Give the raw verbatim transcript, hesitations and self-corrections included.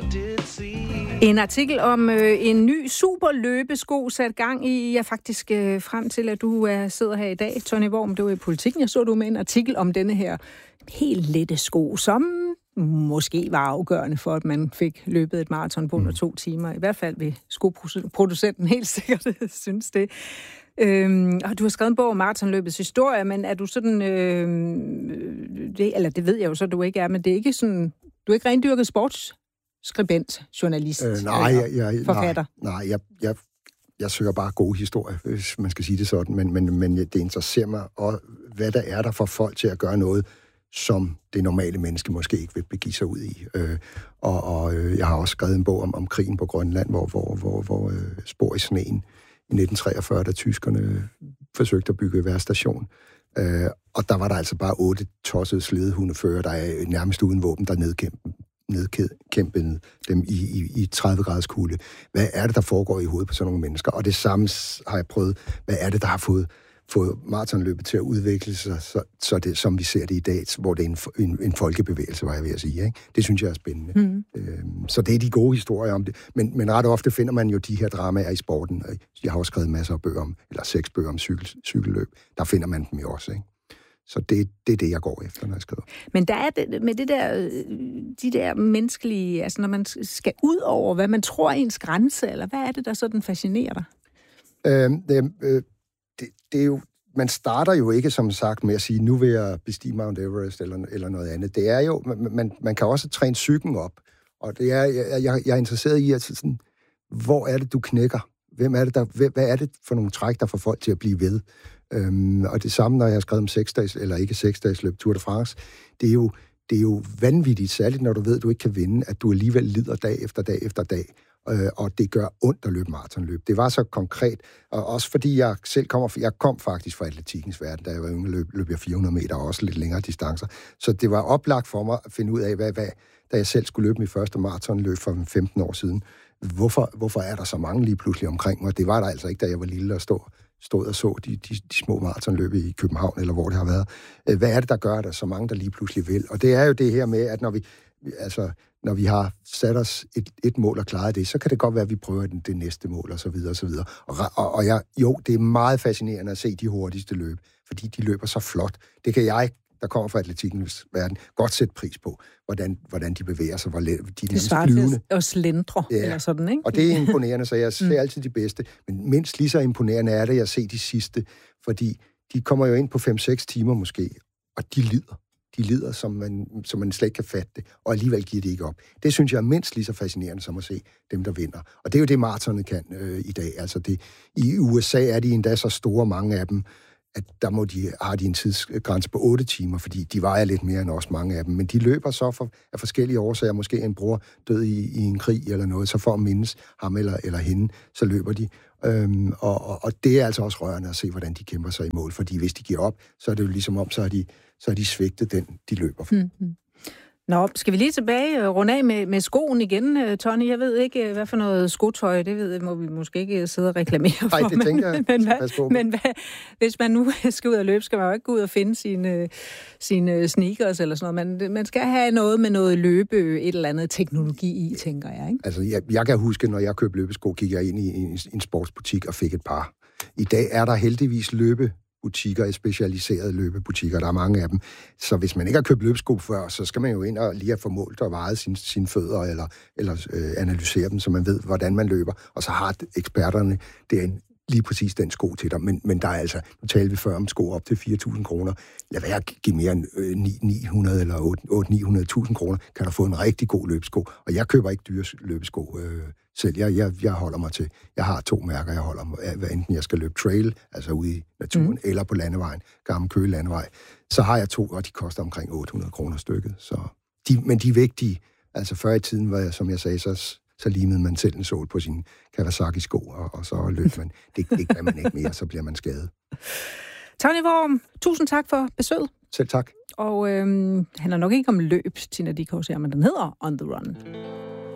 did see. En artikel om øh, en ny superløbesko sat gang i. Jeg er faktisk øh, frem til, at du er, sidder her i dag, Tony Worm. Du er i Politikken. Jeg så du med en artikel om denne her helt lette sko, som måske var afgørende for, at man fik løbet et maraton på under mm. to timer. I hvert fald vil skoproducenten helt sikkert synes det. Øhm, og du har skrevet en bog om maratonløbets historie, men er du sådan... Øh, det, eller det ved jeg jo så, du ikke er, men det er ikke sådan... Du er ikke rendyrket sportsskribent, journalist, øh, nej, jeg, jeg, forfatter? Nej, nej jeg, jeg, jeg søger bare gode historier, hvis man skal sige det sådan, men, men, men det interesserer mig, og hvad der er der for folk til at gøre noget, som det normale menneske måske ikke vil begive sig ud i. Øh, og og øh, jeg har også skrevet en bog om, om krigen på Grønland, hvor, hvor, hvor, hvor øh, spor i sneen i nitten treogfyrre, da tyskerne forsøgte at bygge vejrstation. Øh, og der var der altså bare otte tossede sledehundefører, der er nærmest uden våben, der nedkæmpede, nedkæmpede dem i, i, i tredive graders kulde. Hvad er det, der foregår i hovedet på sådan nogle mennesker? Og det samme har jeg prøvet. Hvad er det, der har fået, fået maratonløbet til at udvikle sig, så, så det, som vi ser det i dag, hvor det er en, en, en folkebevægelse, var jeg ved at sige. Ikke? Det synes jeg er spændende. Mm. Øhm, så det er de gode historier om det. Men, men ret ofte finder man jo de her dramaer i sporten. Jeg har også skrevet masser af bøger om, eller seks bøger om cykel, cykelløb. Der finder man dem jo også, ikke? Så det, det er det, jeg går efter, når jeg skriver. Men der er det, med det der, de der menneskelige, altså når man skal ud over, hvad man tror er ens grænse, eller hvad er det, der sådan fascinerer dig? Øhm, det, øh, det, det er jo, man starter jo ikke, som sagt, med at sige, nu vil jeg bestige Mount Everest, eller, eller noget andet. Det er jo, man, man kan også træne psyken op, og det er, jeg, jeg, jeg er interesseret i, at sådan, hvor er det, du knækker? Hvem er det, der, hvad er det for nogle træk, der får folk til at blive ved? Øhm, og det samme, når jeg har skrevet om seksdags, eller ikke seksdags løb, Tour de France, det er jo, det er jo vanvittigt, særligt når du ved, at du ikke kan vinde, at du alligevel lider dag efter dag efter dag, øh, og det gør ondt at løbe maratonløb. Det var så konkret, og også fordi jeg selv kommer, jeg kom faktisk fra atletikkens verden, da jeg var yngre, løb, løb jeg fire hundrede meter og også lidt længere distancer, så det var oplagt for mig at finde ud af, hvad, hvad, da jeg selv skulle løbe mit første maratonløb for femten år siden, hvorfor, hvorfor er der så mange lige pludselig omkring mig? Det var der altså ikke, da jeg var lille og stod stod og så de, de, de små maratonløb i København, eller hvor det har været. Hvad er det, der gør, at der er så mange, der lige pludselig vil? Og det er jo det her med, at når vi, altså, når vi har sat os et, et mål og klaret det, så kan det godt være, at vi prøver det, det næste mål, og så videre, og så videre. Og, og, og jeg, jo, det er meget fascinerende at se de hurtigste løb, fordi de løber så flot. Det kan jeg, der kommer fra atletikkens verden, godt sætte pris på, hvordan, hvordan de bevæger sig, hvor de det svarer til at slendre, ja. Eller sådan, ikke? Og det er imponerende, så jeg ser mm. altid de bedste. Men mindst lige så imponerende er det, at se de sidste, fordi de kommer jo ind på fem seks timer måske, og de lider. De lider, som man, som man slet ikke kan fatte det, og alligevel giver det ikke op. Det synes jeg er mindst lige så fascinerende, som at se dem, der vinder. Og det er jo det, maratonet kan øh, i dag. Altså det, i U S A er de endda så store, mange af dem, at der må de, har de en tidsgrænse på otte timer, fordi de vejer lidt mere end også mange af dem. Men de løber så for, af forskellige årsager. Måske en bror død i, i en krig eller noget, så for at mindes ham eller, eller hende, så løber de. Øhm, og, og, og det er altså også rørende at se, hvordan de kæmper sig i mål. Fordi hvis de giver op, så er det jo ligesom om, så har de, så har de svigtet den, de løber for. Mm-hmm. Nå, skal vi lige tilbage og runde af med, med skoen igen, Tony? Jeg ved ikke, hvad for noget skotøj, det ved, må vi måske ikke sidde og reklamere for. Nej, det tænker jeg. Men, hvad, men hvad, hvis man nu skal ud og løbe, skal man jo ikke gå ud og finde sine, sine sneakers eller sådan noget. Man, man skal have noget med noget løbe, et eller andet teknologi i, tænker jeg, ikke? Altså, jeg, jeg kan huske, når jeg købte løbesko, gik jeg ind i en, en sportsbutik og fik et par. I dag er der heldigvis løbe butikker, specialiserede løbebutikker, der er mange af dem. Så hvis man ikke har købt løbesko før, så skal man jo ind og lige have formået og vejet sine, sine fødder, eller, eller øh, analysere dem, så man ved, hvordan man løber. Og så har eksperterne det er en, lige præcis den sko til dig. Men, men der er altså, nu talte vi før om sko op til fire tusind kroner. Lad være at give mere end øh, ni hundrede eller otte til ni hundrede tusind kroner, kan du få en rigtig god løbesko. Og jeg køber ikke dyre løbesko øh, selv. Jeg, jeg, jeg holder mig til, jeg har to mærker, jeg holder mig, hvad enten jeg skal løbe trail, altså ude i naturen, mm. eller på landevejen, Gammel Køge landevej, så har jeg to, og de koster omkring otte hundrede kroner stykket. Så de, men de er vigtige. Altså før i tiden var jeg, som jeg sagde, så, så limede man selv en sål på sin Kawasaki-sko, og, og så løb man. Det, det kan man ikke mere, så bliver man skadet. Tony Worm, tusind tak for besøget. Selv tak. Og øhm, han er nok ikke om løb, Tina Dickow siger, men den hedder On the Run.